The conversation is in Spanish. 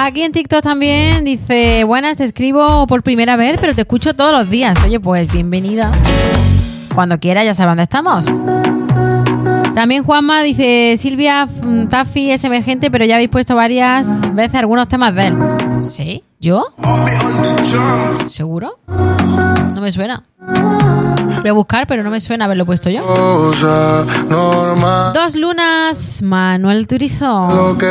Aquí en TikTok también dice: buenas, te escribo por primera vez, pero te escucho todos los días. Oye, pues bienvenida. Cuando quiera, ya sabes dónde estamos. También Juanma dice: Silvia, Taffy es emergente, pero ya habéis puesto varias veces algunos temas de él. ¿Sí? ¿Yo? ¿Seguro? No me suena. Voy a buscar, pero no me suena haberlo puesto yo. Dos lunas, Manuel Turizo.